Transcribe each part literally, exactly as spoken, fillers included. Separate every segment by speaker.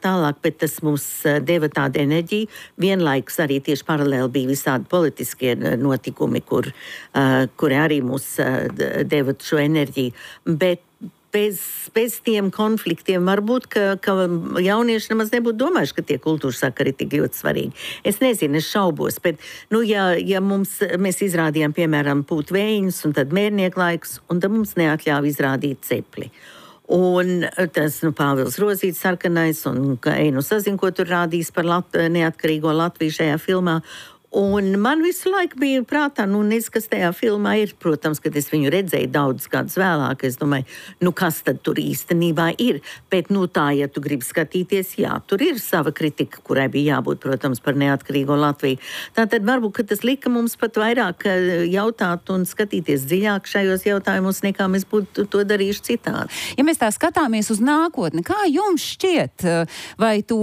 Speaker 1: tālāk, bet tas mums deva tādu enerģiju. Vienlaikus arī tieši paralēli bija visādi politiskie notikumi, kur, kuri arī mums deva šo enerģiju. Bet Bez, bez tiem konfliktiem varbūt, ka, ka jaunieši nemaz nebūtu domājuši, ka tie kultūras sakari ir tik ļoti svarīgi. Es nezinu, es šaubos, bet, nu, ja, ja mums, mēs izrādījām, piemēram, pūt vējiņus un tad mērnieku laikus, un tad mums neatļāva izrādīt cepli. Un tas, nu, Pāvils Rozīts sarkanais, un Einu sazin, ko tur rādīs par Lat- neatkarīgo Latviju šajā filmā. Un man visu laiku bija prātā, nu, nezinu, kas tajā filmā ir. Protams, kad es viņu redzēju daudz gadus vēlāk, es domāju, nu, kas tad tur īstenībā ir. Bet, nu, tā, ja tu gribi skatīties, jā, tur ir sava kritika, kurai bija jābūt, protams, par neatkarīgo Latviju. Tātad varbūt, ka tas lika mums pat vairāk jautāt un skatīties dziļāk šajos jautājumos, nekā mēs būtu to darījuši citādi.
Speaker 2: Ja mēs tā skatāmies uz nākotni, kā jums šķiet, vai to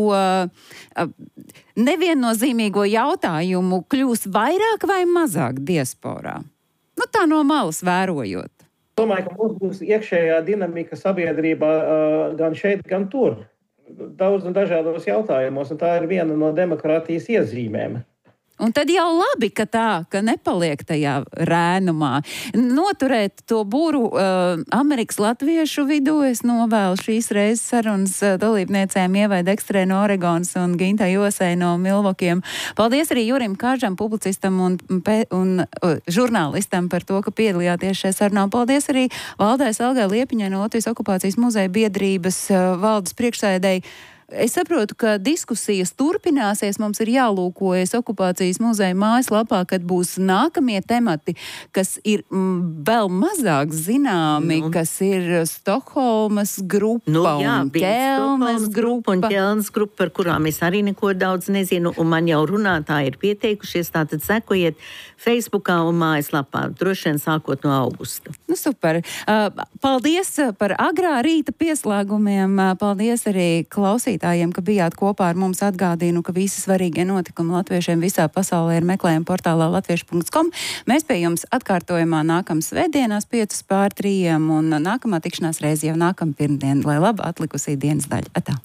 Speaker 2: neviennozīmīgo jautājumu kļūs vairāk vai mazāk diasporā? Nu, tā no malas vērojot.
Speaker 3: Domāju, ka mums būs iekšējā dinamika sabiedrībā gan šeit, gan tur. Daudz un dažādos jautājumos, un tā ir viena no demokrātijas iezīmēm.
Speaker 2: Un tad jau labi, ka tā, ka nepaliek tajā rēnumā. Noturēt to būru uh, Amerikas latviešu vidū, es novēlu šīs reizes sarunas uh, dalībniecēm Ievai Dekstrē no Oregonas un Gintai Josei no Milvokiem. Paldies arī Jurim Kāržam, publicistam un, un uh, žurnālistam par to, ka piedalījāties šajā sarunā. Paldies arī Valdai Salgai Liepiņai no Latvijas okupācijas muzeja biedrības uh, valdes priekšsēdēji. Es saprotu, ka diskusijas turpināsies, mums ir jālūkojas okupācijas muzeja mājaslapā, kad būs nākamie temati, kas ir mm, vēl mazāk zināmi, nu. kas ir Stokholmas grupa nu, jā, un Ķelnes grupa.
Speaker 1: Un Ķelnes grupa, par kurām es arī neko daudz nezinu, un man jau runātāji ir pieteikušies, tātad sekojiet Facebookā un mājaslapā, droši vien sākot no augusta.
Speaker 2: Nu, super. Uh, paldies par agrā rīta pieslēgumiem, uh, paldies arī klausītājiem. Ka bijāt kopā ar mums. Atgādinu, ka visi svarīgie notikumi latviešiem visā pasaulē ir meklējumi portālā latviešu punkts com. Mēs pie jums atkārtojumā nākam svētdienās piecus pār trījiem un nākamā tikšanās reize jau nākam pirmdien, lai laba atlikusī dienas daļa. Atā.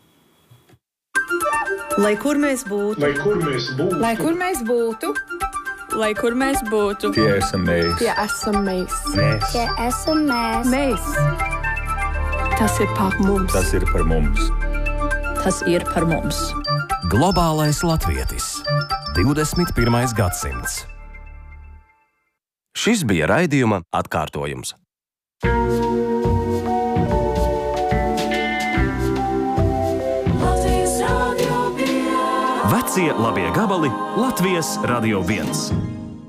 Speaker 4: Lai kur mēs būtu.
Speaker 5: Lai kur mēs būtu.
Speaker 4: Lai kur mēs būtu.
Speaker 6: Lai kur mēs būtu.
Speaker 5: Tie esam mēs.
Speaker 6: Tie esam mēs.
Speaker 5: Mēs.
Speaker 7: Tie esam mēs.
Speaker 6: Mēs. Tas ir par mums.
Speaker 5: Tas ir par mums.
Speaker 6: Tas ir par mums.
Speaker 8: Globālais latvietis. divdesmit pirmais gadsimts. Šis bija raidījuma atkārtojums. Vecie labie gabali Latvijas Radio viens.